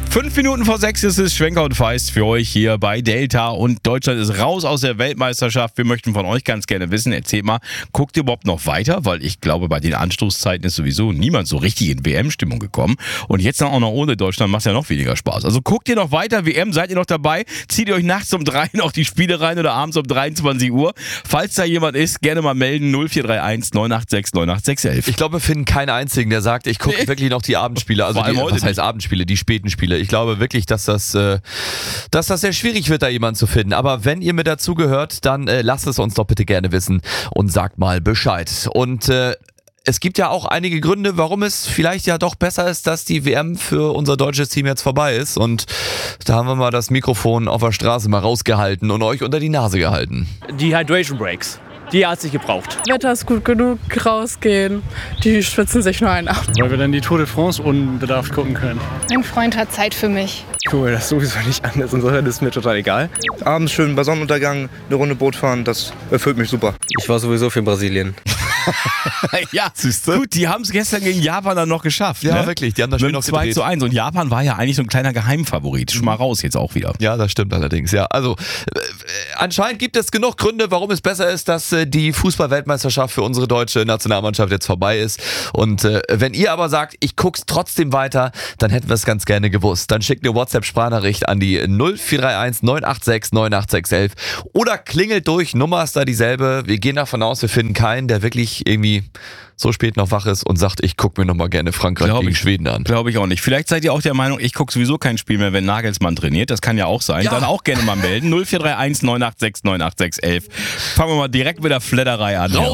5 Minuten vor 6 ist es Schwenker und Feist für euch hier bei Delta und Deutschland ist raus aus der Weltmeisterschaft. Wir möchten von euch ganz gerne wissen, erzählt mal, guckt ihr überhaupt noch weiter? Weil ich glaube, bei den Anstoßzeiten ist sowieso niemand so richtig in WM-Stimmung gekommen. Und jetzt dann auch noch ohne Deutschland macht es ja noch weniger Spaß. Also guckt ihr noch weiter, WM, seid ihr noch dabei? Zieht ihr euch nachts um 3 noch die Spiele rein oder abends um 23 Uhr? Falls da jemand ist, gerne mal melden, 0431 986 98611. Ich glaube, wir finden keinen einzigen, der sagt, ich gucke wirklich noch die Abendspiele. Also was heißt Abendspiele? Die späten Spiele. Ich glaube wirklich, dass das sehr schwierig wird, da jemanden zu finden. Aber wenn ihr mit dazugehört, dann lasst es uns doch bitte gerne wissen und sagt mal Bescheid. Und es gibt ja auch einige Gründe, warum es vielleicht ja doch besser ist, dass die WM für unser deutsches Team jetzt vorbei ist. Und da haben wir mal das Mikrofon auf der Straße mal rausgehalten und euch unter die Nase gehalten. Die Hydration Breaks. Die hat sich gebraucht. Wetter ist gut genug, rausgehen, die schwitzen sich nur einen ab. Weil wir dann die Tour de France unbedarft gucken können. Mein Freund hat Zeit für mich. Cool, das ist sowieso nicht anders, insofern ist mir total egal. Abends schön bei Sonnenuntergang eine Runde Boot fahren, das erfüllt mich super. Ich war sowieso für Brasilien. Ja, siehste. Gut, die haben es gestern gegen Japan dann noch geschafft. Ja, ne? wirklich, die haben das Spiel noch gedreht. 2:1 und Japan war ja eigentlich so ein kleiner Geheimfavorit. Schon mal raus jetzt auch wieder. Ja, das stimmt allerdings, ja. Also, anscheinend gibt es genug Gründe, warum es besser ist, dass die Fußball-Weltmeisterschaft für unsere deutsche Nationalmannschaft jetzt vorbei ist. Und wenn ihr aber sagt, ich guck's trotzdem weiter, dann hätten wir es ganz gerne gewusst. Dann schickt eine WhatsApp-Sprachnachricht an die 0431 986 98611 oder klingelt durch, Nummer ist da dieselbe. Wir gehen davon aus, wir finden keinen, der wirklich irgendwie so spät noch wach ist und sagt, ich gucke mir nochmal gerne Frankreich gegen Schweden an. Glaube ich auch nicht. Vielleicht seid ihr auch der Meinung, ich gucke sowieso kein Spiel mehr, wenn Nagelsmann trainiert. Das kann ja auch sein. Ja. Dann auch gerne mal melden. 0431 986 98611. Fangen wir mal direkt mit der Fledderei an.